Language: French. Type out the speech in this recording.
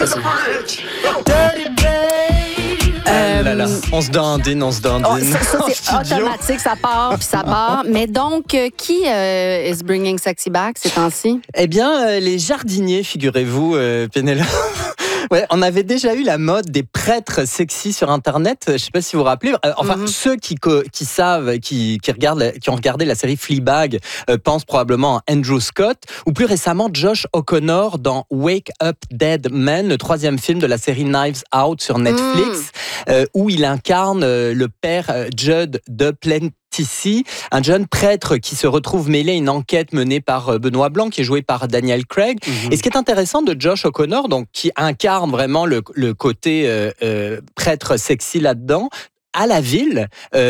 faisons. On se dandine. Ça, c'est automatique, ça part puis ça part. Mais donc, qui is bringing sexy back ces temps-ci? Eh bien, les jardiniers, figurez-vous, Pénélope. Ouais, on avait déjà eu la mode des prêtres sexy sur Internet. Je ne sais pas si vous vous rappelez. Ceux qui savent, qui ont regardé la série Fleabag, pensent probablement à Andrew Scott, ou plus récemment Josh O'Connor dans Wake Up Dead Men, le 3e film de la série Knives Out sur Netflix, où il incarne le père Judd Duplessis, un jeune prêtre qui se retrouve mêlé à une enquête menée par Benoît Blanc, qui est joué par Daniel Craig. Et ce qui est intéressant de Josh O'Connor, donc, qui incarne vraiment le côté prêtre sexy là-dedans, à la ville,